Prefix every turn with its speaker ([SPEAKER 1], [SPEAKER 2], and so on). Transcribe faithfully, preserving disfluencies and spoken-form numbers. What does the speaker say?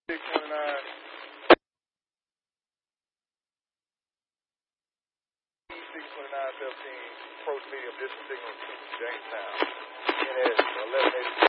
[SPEAKER 1] six twenty-nine, six twenty-nine seventeen, approach medium distance signal to Jamestown. N S eleven eighty.